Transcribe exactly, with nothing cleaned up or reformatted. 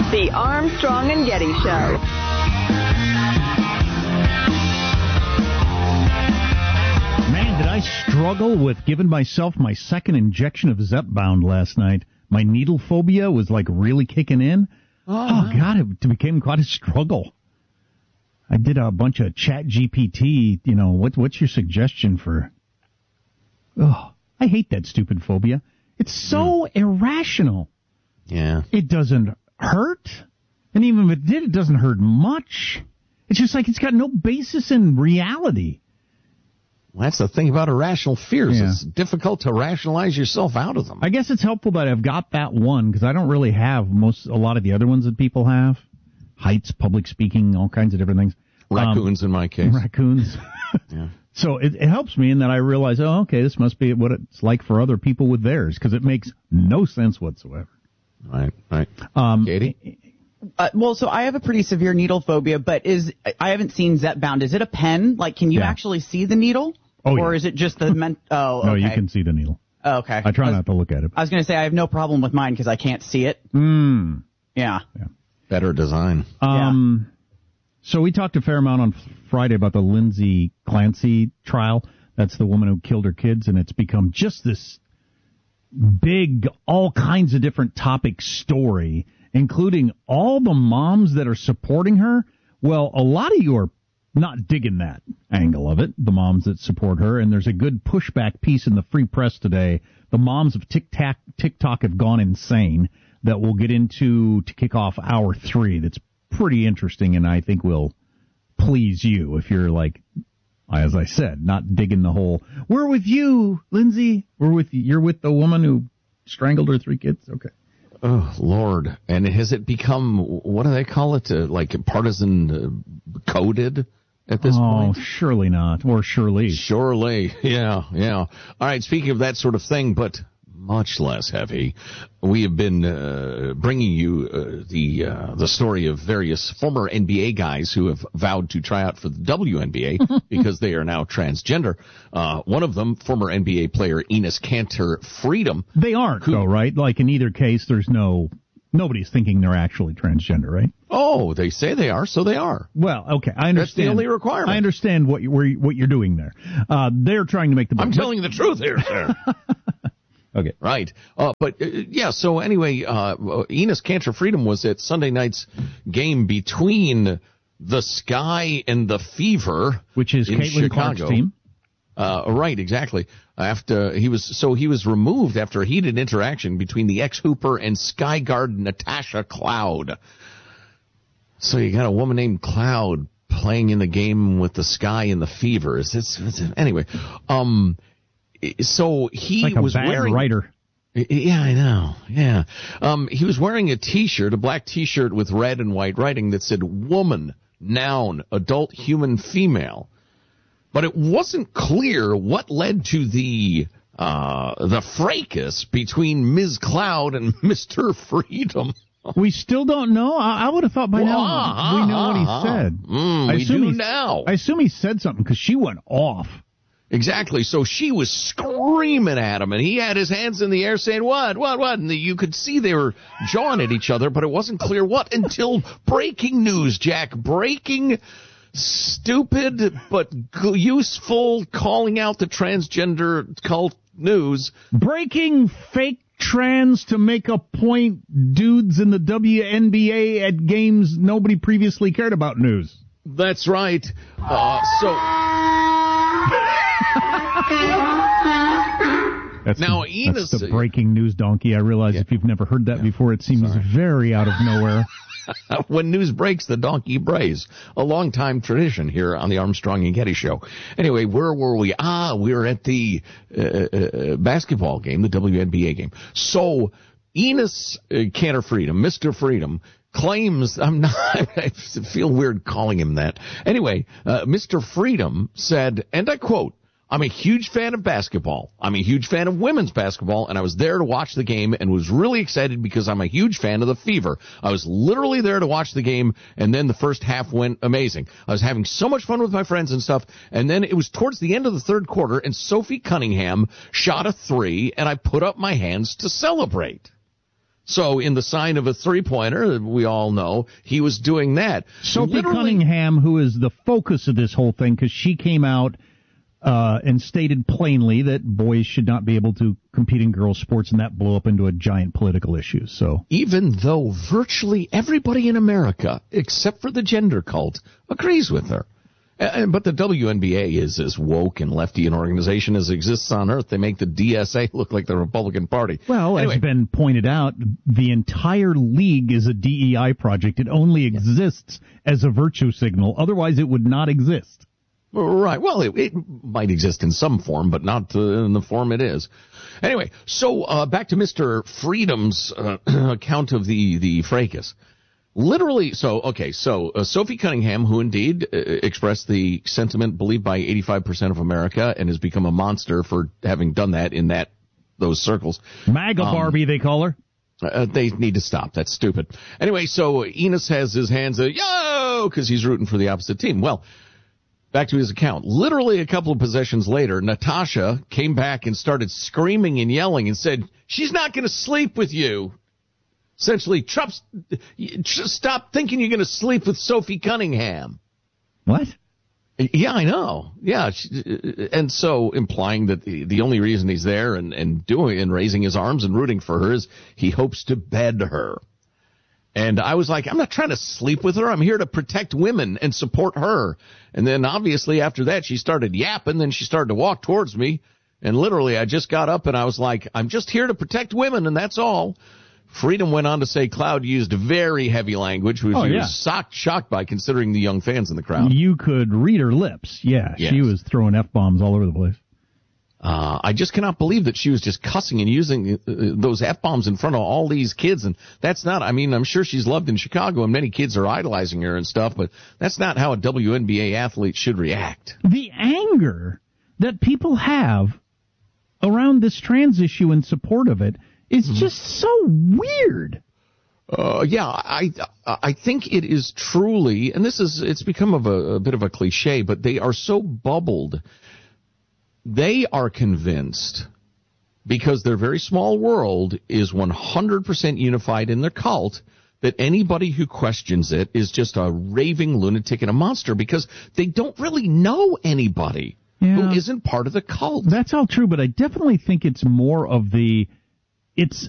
The Armstrong and Getty Show. Man, did I struggle with giving myself my second injection of Zepbound last night. My needle phobia was like really kicking in. Oh, oh God, it became quite a struggle. I did a bunch of Chat G P T, you know, what, what's your suggestion for... Oh, I hate that stupid phobia. It's so mm. irrational. Yeah. It doesn't hurt. And even if it did, it doesn't hurt much. It's just like it's got no basis in reality. Well, that's the thing about irrational fears. Yeah. It's difficult to rationalize yourself out of them. I guess it's helpful that I've got that one, because I don't really have most a lot of the other ones that people have. Heights, public speaking, all kinds of different things. Raccoons, um, in my case. Raccoons. Yeah. So it, it helps me in that I realize, oh, okay, this must be what it's like for other people with theirs, because it makes no sense whatsoever. Right, right. Um, Katie? Uh, well, so I have a pretty severe needle phobia, but is I haven't seen Zepbound. Is it a pen? Like, can you yeah. actually see the needle? Oh, or yeah. is it just the men? Oh, okay. No, you can see the needle. Oh, okay. I try I was, not to look at it. I was going to say I have no problem with mine because I can't see it. Mm. Yeah. yeah. Better design. Um. Yeah. So we talked a fair amount on Friday about the Lindsay Clancy trial. That's the woman who killed her kids, and it's become just this big, all kinds of different topic story, including all the moms that are supporting her. Well, a lot of you are not digging that angle of it, the moms that support her, and there's a good pushback piece in the Free Press today. The moms of TikTok, TikTok have gone insane that we'll get into to kick off hour three. That's pretty interesting, and I think will please you if you're like, as I said, not digging the whole, we're with you, Lindsay. We're with you. You're with the woman who strangled her three kids. Okay. Oh, Lord. And has it become, what do they call it, uh, like partisan uh, coded at this oh, point? Oh, surely not. Or surely. Surely. Yeah, yeah. All right, speaking of that sort of thing, but much less heavy, we have been uh, bringing you uh, the uh, the story of various former N B A guys who have vowed to try out for the W N B A because they are now transgender. Uh, one of them, former N B A player Enes Kanter Freedom. They aren't, who, though, right? Like in either case, there's no... Nobody's thinking they're actually transgender, right? Oh, they say they are, so they are. Well, okay, I understand. That's the only requirement. I understand what, you, where you, what you're doing there. Uh, they're trying to make the... I'm telling the truth here, sir. Okay. Right. Uh, but, uh, yeah, so anyway, uh, Enes Kanter Freedom was at Sunday night's game between the Sky and the Fever. Which is Caitlin Clark's team. Uh, right, exactly. After he was, so he was removed after a heated interaction between the ex-Hooper and Sky guard Natasha Cloud. So you got a woman named Cloud playing in the game with the Sky and the Fever. It's, it's, it's, anyway, um, so he like a was bad wearing. writer. Yeah, I know. Yeah. Um, he was wearing a t-shirt, a black t-shirt with red and white writing that said woman, noun, adult, human, female. But it wasn't clear what led to the uh, the fracas between Miz Cloud and Mister Freedom. We still don't know. I, I would have thought by well, now uh, we know uh, what he uh, said. Mm, I we assume do he, now. I assume he said something because she went off. Exactly. So she was screaming at him, and he had his hands in the air saying, what, what, what? And the, you could see they were jawing at each other, but it wasn't clear what until breaking news, Jack. Breaking stupid but useful calling out the transgender cult news. Breaking fake trans to make a point dudes in the W N B A at games nobody previously cared about news. That's right. Uh, so... That's now, the, Enes, that's the breaking news donkey. I realize yeah. if you've never heard that yeah. before, it seems Sorry. very out of nowhere. When news breaks, the donkey brays. A long-time tradition here on the Armstrong and Getty Show. Anyway, where were we? Ah, we were at the uh, uh, basketball game, the W N B A game. So, Enes uh, Kanter Freedom, Mister Freedom, claims, I'm not, I feel weird calling him that. Anyway, uh, Mister Freedom said, and I quote, I'm a huge fan of basketball. I'm a huge fan of women's basketball, and I was there to watch the game and was really excited because I'm a huge fan of the Fever. I was literally there to watch the game, and then the first half went amazing. I was having so much fun with my friends and stuff, and then it was towards the end of the third quarter, and Sophie Cunningham shot a three, and I put up my hands to celebrate. So in the sign of a three-pointer, we all know, he was doing that. Sophie Literally, Cunningham, who is the focus of this whole thing, because she came out uh, and stated plainly that boys should not be able to compete in girls' sports, and that blew up into a giant political issue. So even though virtually everybody in America, except for the gender cult, agrees with her. Uh, but the W N B A is as woke and lefty an organization as exists on Earth. They make the D S A look like the Republican Party. Well, anyway. as has been pointed out, the entire league is a D E I project. It only exists as a virtue signal. Otherwise, it would not exist. Right. Well, it, it might exist in some form, but not uh, in the form it is. Anyway, so uh, back to Mister Freedom's uh, account of the, the fracas. Literally, so, okay, so uh, Sophie Cunningham, who indeed uh, expressed the sentiment believed by eighty-five percent of America and has become a monster for having done that in that those circles. MAGA um, Barbie, they call her. Uh, they need to stop. That's stupid. Anyway, so Enos has his hands, uh, yo, because he's rooting for the opposite team. Well, back to his account. Literally a couple of possessions later, Natasha came back and started screaming and yelling and said, she's not going to sleep with you. Essentially, Trump, stop thinking you're going to sleep with Sophie Cunningham. What? Yeah, I know. Yeah, and so implying that the, the only reason he's there and, and doing and raising his arms and rooting for her is he hopes to bed her. And I was like, I'm not trying to sleep with her. I'm here to protect women and support her. And then obviously after that, she started yapping. Then she started to walk towards me. And literally, I just got up and I was like, I'm just here to protect women, and that's all. Freedom went on to say Cloud used very heavy language, which oh, he yeah. was shocked, shocked by considering the young fans in the crowd. You could read her lips. Yeah, yes. She was throwing F-bombs all over the place. Uh, I just cannot believe that she was just cussing and using uh, those F-bombs in front of all these kids. And that's not, I mean, I'm sure she's loved in Chicago and many kids are idolizing her and stuff, but that's not how a W N B A athlete should react. The anger that people have around this trans issue in support of it is mm-hmm. just so weird. Uh, yeah, I I think it is truly, and this is, it's become of a, a bit of a cliche, but they are so bubbled. They are convinced, because their very small world is one hundred percent unified in their cult, that anybody who questions it is just a raving lunatic and a monster, because they don't really know anybody yeah. who isn't part of the cult. That's all true, but I definitely think it's more of the, it's